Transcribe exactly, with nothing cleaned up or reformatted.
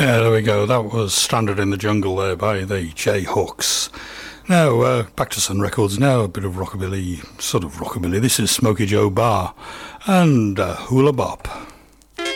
Yeah, there we go. That was Stranded in the Jungle there by the J-Hawks. Now, uh, back to Sun Records now, a bit of rockabilly, sort of rockabilly. This is Smokey Joe Barr and uh, Hula Bop.